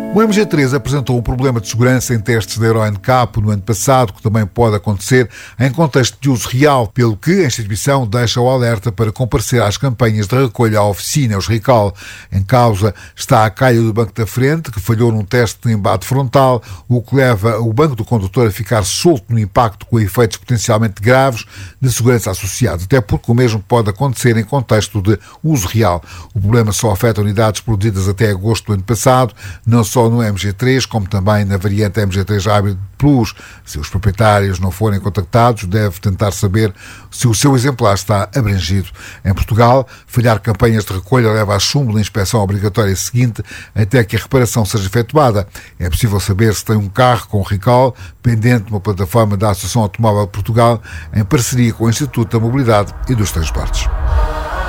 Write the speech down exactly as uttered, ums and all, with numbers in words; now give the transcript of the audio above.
O M G três apresentou um problema de segurança em testes da Euro N C A P no ano passado, que também pode acontecer em contexto de uso real, pelo que a instituição deixa o alerta para comparecer às campanhas de recolha à oficina, os recall. Em causa está a calha do banco da frente, que falhou num teste de embate frontal, o que leva o banco do condutor a ficar solto no impacto com efeitos potencialmente graves de segurança associados, até porque o mesmo pode acontecer em contexto de uso real. O problema só afeta unidades produzidas até agosto do ano passado, não só no M G três, como também na variante M G três Hybrid Plus. Se os proprietários não forem contactados, deve tentar saber se o seu exemplar está abrangido. Em Portugal, falhar campanhas de recolha leva a chumbo na inspeção obrigatória seguinte até que a reparação seja efetuada. É possível saber se tem um carro com recall pendente de uma plataforma da Associação Automóvel de Portugal, em parceria com o Instituto da Mobilidade e dos Transportes.